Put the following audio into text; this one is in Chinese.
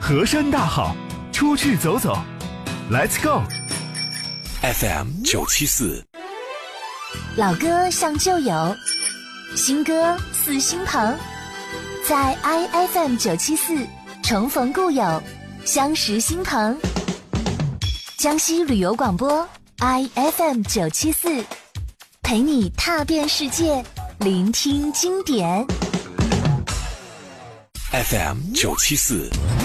河山大好，出去走走 ，Let's go。 FM974， 老歌像旧友，新歌似新朋，在 IFM974重逢故友，相识新朋。江西旅游广播 IFM974，陪你踏遍世界，聆听经典。 FM974。